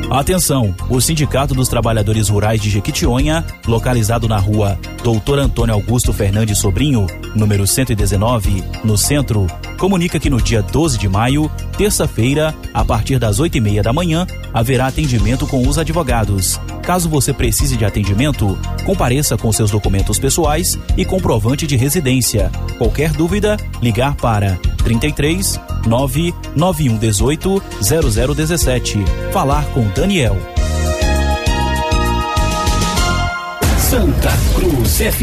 Atenção, o Sindicato dos Trabalhadores Rurais de Jequitinhonha, localizado na rua Doutor Antônio Augusto Fernandes Sobrinho, número 119, no centro, comunica que no dia 12 de maio, terça-feira, a partir das 8:30 da manhã, haverá atendimento com os advogados. Caso você precise de atendimento, compareça com seus documentos pessoais e comprovante de residência. Qualquer dúvida, ligar para 33 99118 0017. Falar com Daniel. Santa Cruz